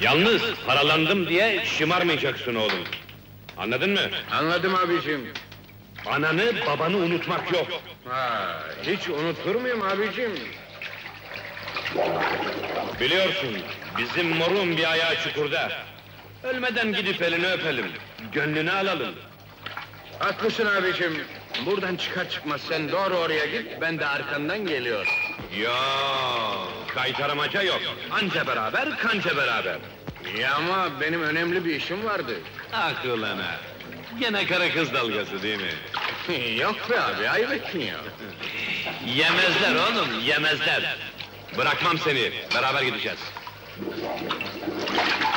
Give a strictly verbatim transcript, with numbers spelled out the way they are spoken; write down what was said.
Yalnız paralandım diye şımarmayacaksın oğlum. Anladın mı? Anladım abicim. Ananı, babanı unutmak yok. Ha, hiç unutur muyum abicim? Biliyorsun, bizim morun bir ayağı çukurda. Ölmeden gidip elini öpelim, gönlünü alalım. Haklısın abicim. Buradan çıkar çıkmaz sen doğru oraya git, ben de arkandan geliyor. Yok, kaytarmaca yok. Anca beraber, kanca beraber. Ya ama benim önemli bir işim vardı. Aklına. Gene kara kız dalgası değil mi? Yok be abi, ayıp etmiyor. Yemezler oğlum, yemezler. Bırakmam seni, beraber gideceğiz.